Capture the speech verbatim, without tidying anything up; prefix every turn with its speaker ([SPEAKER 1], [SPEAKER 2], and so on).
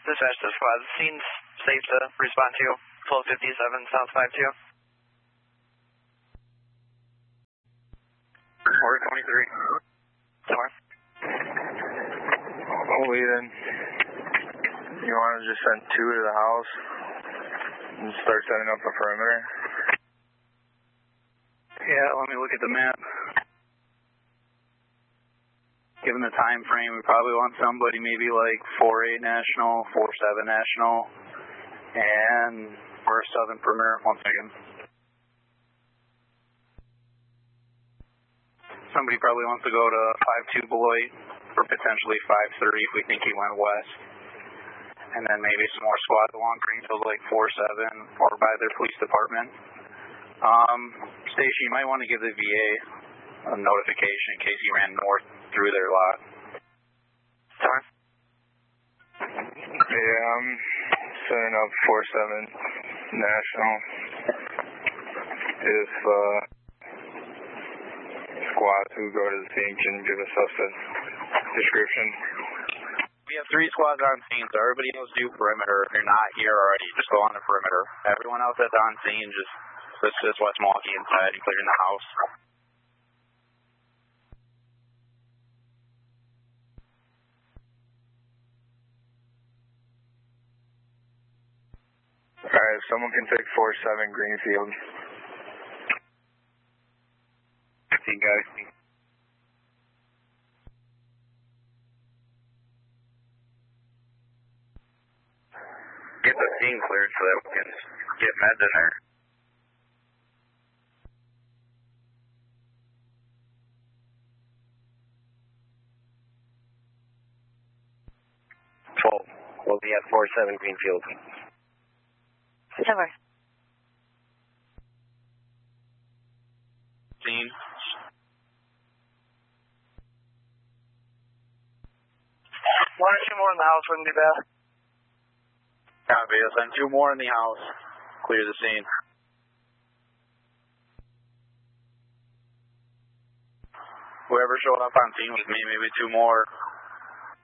[SPEAKER 1] Dispatch to squad. Scene's safe to respond to. twelve fifty-seven, South five two.
[SPEAKER 2] Order twenty-three.
[SPEAKER 1] Somewhere.
[SPEAKER 2] Holy then. You want to just send two to the house and start setting up a perimeter?
[SPEAKER 3] Yeah, let me look at the map. Given the time frame, we probably want somebody maybe like four eight National, four seven National, and for a southern perimeter. One second. Somebody probably wants to go to five two Beloit, or potentially five thirty if we think he went west. And then maybe some more squads along Greenfield like four seven or by their police department. Um, Station, you might want to give the V A a notification in case he ran north through their lot.
[SPEAKER 1] Sorry.
[SPEAKER 2] Yeah, I'm setting up four seven National. If uh, squads who go to the scene can give us a description.
[SPEAKER 3] We have three squads on scene, so everybody else do perimeter. If you're not here already, just go on the perimeter. Everyone else that's on scene, just assist West Milwaukee inside and clearing the house.
[SPEAKER 2] Alright, if someone can take four seven Greenfield.
[SPEAKER 3] fifteen guys.
[SPEAKER 2] Get the scene cleared so that we can get meds in there.
[SPEAKER 4] twelve. We'll be at four seven Greenfield.
[SPEAKER 5] Over.
[SPEAKER 3] Scene.
[SPEAKER 1] One or two more in the house wouldn't be bad.
[SPEAKER 3] Copy. I'll send two more in the house. Clear the scene. Whoever showed up on scene with me, maybe two more.